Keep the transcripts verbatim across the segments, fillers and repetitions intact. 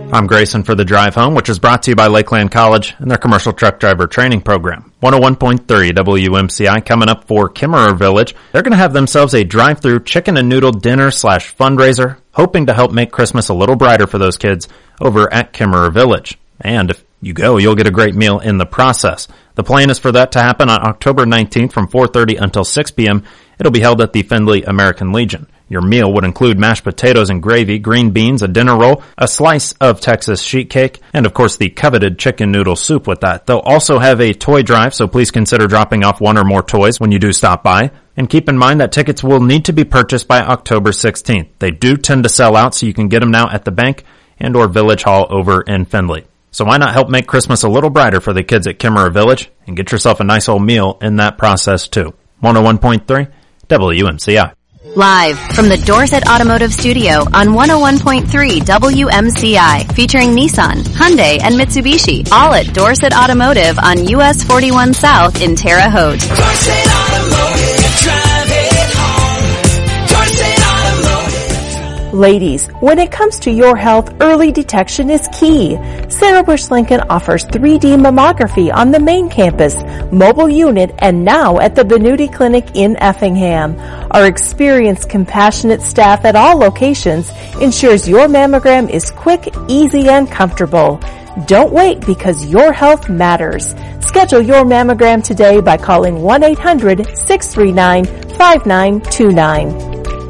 I'm Grayson for The Drive Home, which is brought to you by Lakeland College and their commercial truck driver training program. one oh one point three W M C I coming up for Kimmerer Village. They're going to have themselves a drive-through chicken and noodle dinner slash fundraiser, hoping to help make Christmas a little brighter for those kids over at Kimmerer Village. And if you go, you'll get a great meal in the process. The plan is for that to happen on October nineteenth from four thirty until six p.m. It'll be held at the Findlay American Legion. Your meal would include mashed potatoes and gravy, green beans, a dinner roll, a slice of Texas sheet cake, and of course the coveted chicken noodle soup with that. They'll also have a toy drive, so please consider dropping off one or more toys when you do stop by. And keep in mind that tickets will need to be purchased by October sixteenth. They do tend to sell out, so you can get them now at the bank and or Village Hall over in Findlay. So why not help make Christmas a little brighter for the kids at Kimmerer Village and get yourself a nice old meal in that process too. one oh one point three W M C I. Live from the Dorset Automotive Studio on one oh one point three W M C I, featuring Nissan, Hyundai, and Mitsubishi, all at Dorset Automotive on U S forty-one South in Terre Haute. Dorset Automotive, drive it home. Dorset Automotive. Ladies, when it comes to your health, early detection is key. Sarah Bush Lincoln offers three D mammography on the main campus, mobile unit, and now at the Benuti Clinic in Effingham. Our experienced, compassionate staff at all locations ensures your mammogram is quick, easy, and comfortable. Don't wait, because your health matters. Schedule your mammogram today by calling one eight hundred, six three nine, five nine two nine.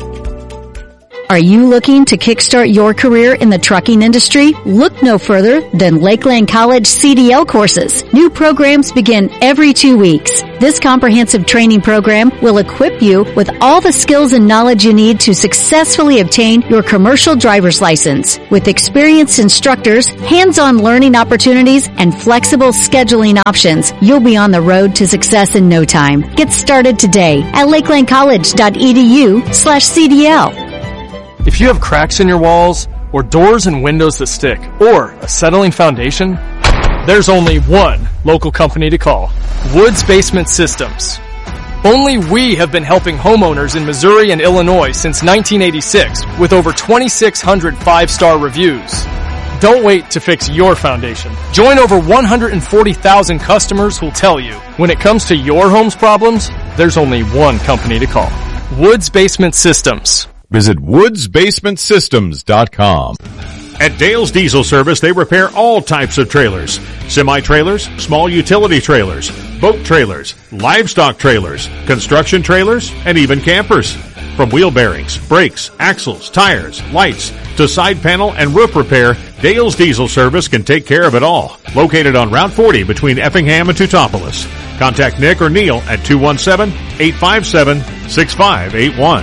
Are you looking to kickstart your career in the trucking industry? Look no further than Lakeland College C D L courses. New programs begin every two weeks. This comprehensive training program will equip you with all the skills and knowledge you need to successfully obtain your commercial driver's license. With experienced instructors, hands-on learning opportunities, and flexible scheduling options, you'll be on the road to success in no time. Get started today at lakelandcollege.edu slash CDL. If you have cracks in your walls, or doors and windows that stick, or a settling foundation, there's only one local company to call: Woods Basement Systems. Only we have been helping homeowners in Missouri and Illinois since nineteen eighty-six with over twenty-six hundred five-star reviews. Don't wait to fix your foundation. Join over one hundred forty thousand customers who'll tell you, when it comes to your home's problems, there's only one company to call: Woods Basement Systems. Visit woods basement systems dot com. At Dale's Diesel Service, they repair all types of trailers. Semi-trailers, small utility trailers, boat trailers, livestock trailers, construction trailers, and even campers. From wheel bearings, brakes, axles, tires, lights, to side panel and roof repair, Dale's Diesel Service can take care of it all. Located on Route forty between Effingham and Teutopolis. Contact Nick or Neil at two one seven, eight five seven, six five eight one.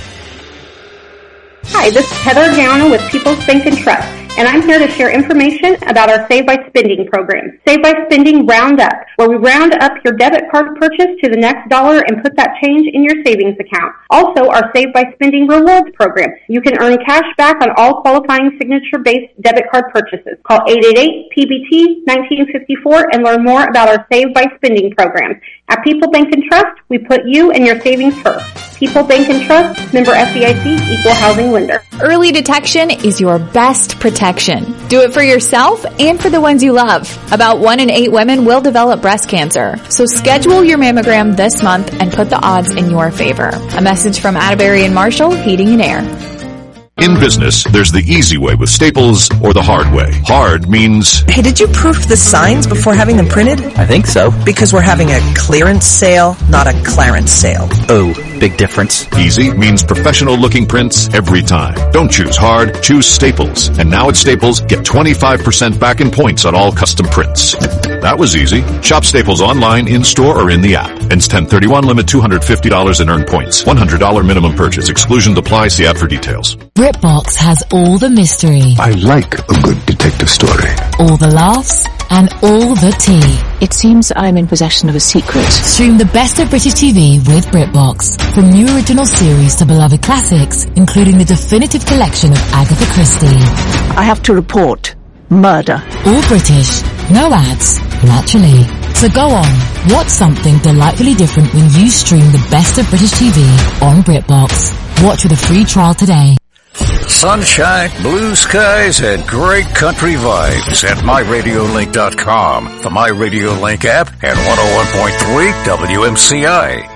Hi, this is Heather Giano with People's Bank and Trust, and I'm here to share information about our Save by Spending program. Save by Spending Round Up, where we round up your debit card purchase to the next dollar and put that change in your savings account. Also, our Save by Spending Rewards program. You can earn cash back on all qualifying signature-based debit card purchases. Call eight eight eight P B T nineteen fifty-four and learn more about our Save by Spending program. At People Bank and Trust, we put you and your savings first. People Bank and Trust, member F D I C, equal housing lender. Early detection is your best protection. Do it for yourself and for the ones you love. About one in eight women will develop breast cancer. So schedule your mammogram this month and put the odds in your favor. A message from Atterbury and Marshall Heating and Air. In business, there's the easy way with Staples or the hard way. Hard means... Hey, did you proof the signs before having them printed? I think so. Because we're having a clearance sale, not a clarence sale. Oh, big difference. Easy means professional-looking prints every time. Don't choose hard, choose Staples. And now at Staples, get twenty-five percent back in points on all custom prints. That was easy. Shop Staples online, in-store, or in the app. Ends ten thirty-one, limit two hundred fifty dollars in earned points. one hundred dollars minimum purchase. Exclusions apply. See ad for details. BritBox has all the mystery. I like a good detective story. All the laughs and all the tea. It seems I'm in possession of a secret. Stream the best of British T V with BritBox. From new original series to beloved classics, including the definitive collection of Agatha Christie. I have to report murder. All British, no ads, naturally. So go on, watch something delightfully different when you stream the best of British T V on BritBox. Watch with a free trial today. sunshine, blue skies, and great country vibes at my radio link dot com, the MyRadioLink app, and one oh one point three W M C I.